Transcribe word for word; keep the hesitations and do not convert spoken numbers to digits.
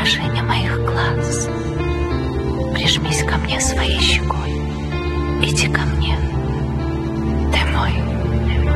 отражение моих глаз. Прижмись ко мне своей щекой, иди ко мне.